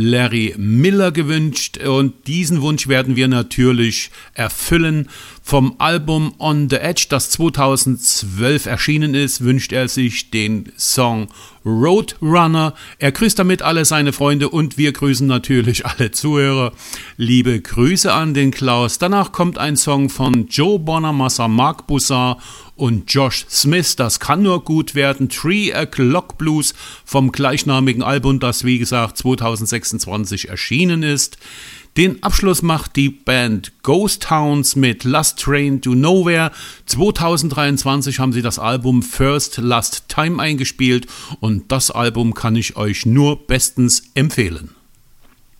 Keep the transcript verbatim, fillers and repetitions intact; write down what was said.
Larry Miller gewünscht und diesen Wunsch werden wir natürlich erfüllen. Vom Album On the Edge, das zweitausendzwölf erschienen ist, wünscht er sich den Song Roadrunner. Er grüßt damit alle seine Freunde und wir grüßen natürlich alle Zuhörer. Liebe Grüße an den Klaus. Danach kommt ein Song von Joe Bonamassa, Mark Bussard und Josh Smith. Das kann nur gut werden. Three O'Clock Blues vom gleichnamigen Album, das wie gesagt zweitausendsechsundzwanzig erschienen ist. Den Abschluss macht die Band Ghost Towns mit Last Train to Nowhere. zweitausenddreiundzwanzig haben sie das Album First Last Time eingespielt und das Album kann ich euch nur bestens empfehlen.